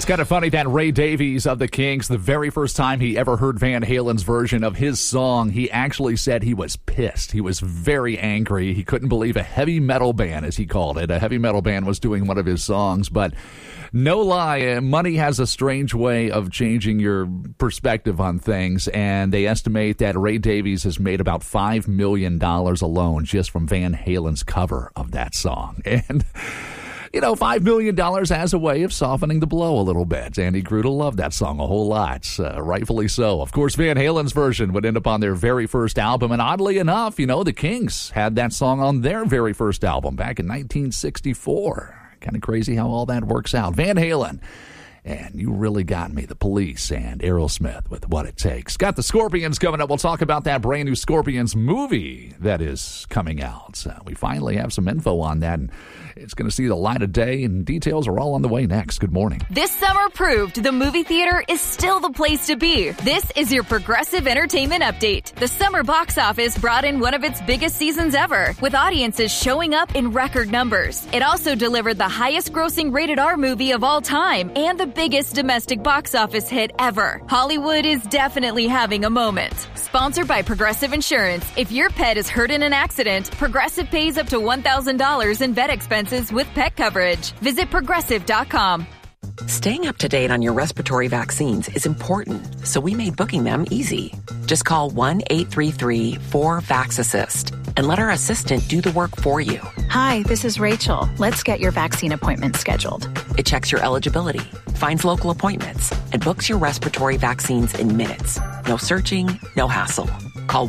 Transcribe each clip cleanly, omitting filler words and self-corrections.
It's kind of funny that Ray Davies of the Kinks, the very first time he ever heard Van Halen's version of his song, he actually said he was pissed. He was very angry. He couldn't believe a heavy metal band, as he called it, a heavy metal band was doing one of his songs. But no lie, money has a strange way of changing your perspective on things, and they estimate that Ray Davies has made about $5 million alone just from Van Halen's cover of that song. And $5 million has a way of softening the blow a little bit. Andy grew to love that song a whole lot, rightfully so. Of course, Van Halen's version would end up on their very first album, and oddly enough, the Kinks had that song on their very first album back in 1964. Kind of crazy how all that works out. Van Halen and You Really Got Me, The Police, and Aerosmith with What It Takes. Got the Scorpions coming up. We'll talk about that brand new Scorpions movie that is coming out. We finally have some info on that, and it's going to see the light of day, and details are all on the way next. Good morning. This summer proved the movie theater is still the place to be. This is your Progressive Entertainment Update. The summer box office brought in one of its biggest seasons ever, with audiences showing up in record numbers. It also delivered the highest grossing rated R movie of all time and the biggest domestic box office hit ever. Hollywood is definitely having a moment. Sponsored by Progressive Insurance. If your pet is hurt in an accident, Progressive pays up to $1,000 in vet expenses with pet coverage. Visit Progressive.com. Staying up to date on your respiratory vaccines is important, so we made booking them easy. Just call 1-833-4VAX-ASSIST and let our assistant do the work for you. Hi, this is Rachel. Let's get your vaccine appointment scheduled. It checks your eligibility, finds local appointments, and books your respiratory vaccines in minutes. No searching, no hassle. Call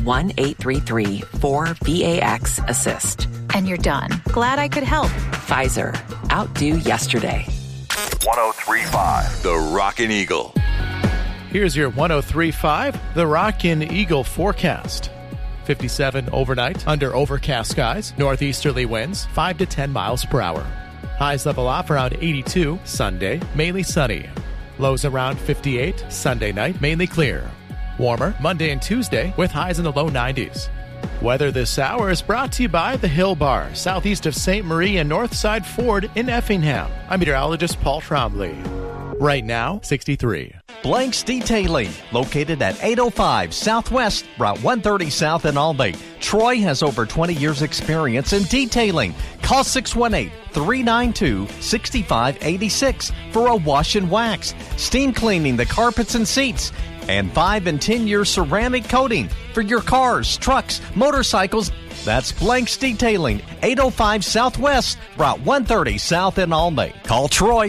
1-833-4VAX-ASSIST. And you're done. Glad I could help. Pfizer. Outdo yesterday. 103.5 The Rockin' Eagle. Here's your 103.5 The Rockin' Eagle forecast. 57 overnight under overcast skies. Northeasterly winds 5 to 10 miles per hour. Highs level off around 82 Sunday, mainly sunny. Lows around 58 Sunday night, mainly clear. Warmer Monday and Tuesday with highs in the low 90s. Weather this hour is brought to you by the Hill Bar, southeast of St. Marie and Northside Ford in Effingham. I'm meteorologist Paul Trombley. Right now, 63. Blanks Detailing, located at 805 Southwest, Route 130 South in Albany. Troy has over 20 years experience in detailing. Call 618-392-6586 for a wash and wax, steam cleaning the carpets and seats, and 5 and 10-year ceramic coating for your cars, trucks, motorcycles. That's Blanks Detailing, 805 Southwest, Route 130 South in Albany. Call Troy,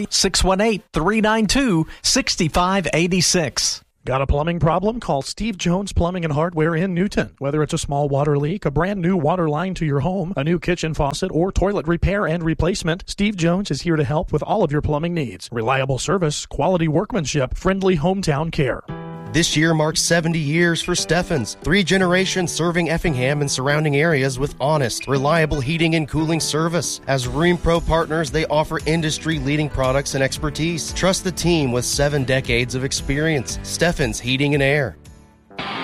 618-392-6586. Got a plumbing problem? Call Steve Jones Plumbing and Hardware in Newton. Whether it's a small water leak, a brand new water line to your home, a new kitchen faucet, or toilet repair and replacement, Steve Jones is here to help with all of your plumbing needs. Reliable service, quality workmanship, friendly hometown care. This year marks 70 years for Steffens, 3 generations serving Effingham and surrounding areas with honest, reliable heating and cooling service. As Rheem Pro partners, they offer industry-leading products and expertise. Trust the team with 7 decades of experience. Steffens Heating and Air.